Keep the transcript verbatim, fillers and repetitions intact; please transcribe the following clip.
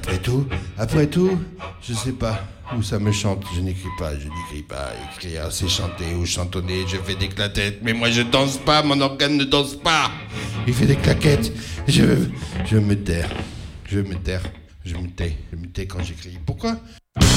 Après tout, après tout, je sais pas où ça me chante. Je n'écris pas, je n'écris pas. Écrire, c'est chanter ou chantonner. Je fais des claquettes, mais moi je danse pas. Mon organe ne danse pas. Il fait des claquettes. Je, je me taire. Je me taire. Je me tais. Je me tais quand j'écris. Pourquoi